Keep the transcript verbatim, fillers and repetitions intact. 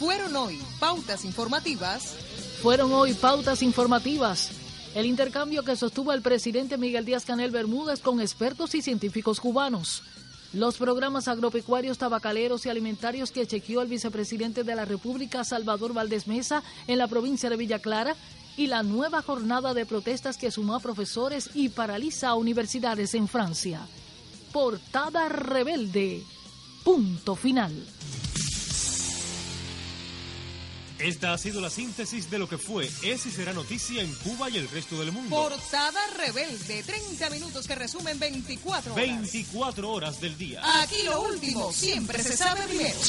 Fueron hoy pautas informativas. Fueron hoy pautas informativas. El intercambio que sostuvo el presidente Miguel Díaz-Canel Bermúdez con expertos y científicos cubanos. Los programas agropecuarios, tabacaleros y alimentarios que chequeó el vicepresidente de la República, Salvador Valdés Mesa, en la provincia de Villa Clara. Y la nueva jornada de protestas que sumó a profesores y paraliza a universidades en Francia. Portada rebelde. Punto final. Esta ha sido la síntesis de lo que fue, es y será noticia en Cuba y el resto del mundo. Portada rebelde, treinta minutos que resumen veinticuatro horas. veinticuatro horas del día. Aquí lo último siempre se sabe primero.